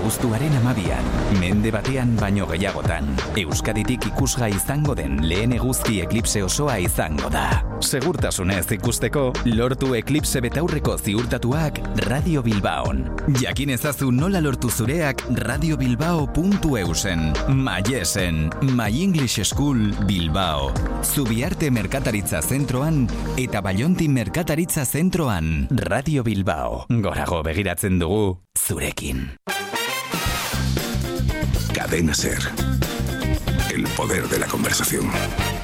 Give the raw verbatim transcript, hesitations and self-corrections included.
abuztuaren amabian, mende batean baino gehiagotan, Euskaditik ikusgai izango den lehen eguzki eklipse osoa izango da. Segurtasunez ikusteko, lortu eklipse betaurreko ziurtatuak Radio Bilbaon. Jakin ezazu nola lortu zureak radiobilbao puntu eusen. Maiesen, My English School Bilbao. Zubiarte Merkataritza Zentroan eta Baionti Merkataritza Zentroan. Radio Bilbao. Gorago begiratzen dugu zurekin. Cadena Ser. El poder de la conversación.